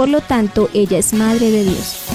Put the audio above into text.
por lo tanto ella es madre de Dios.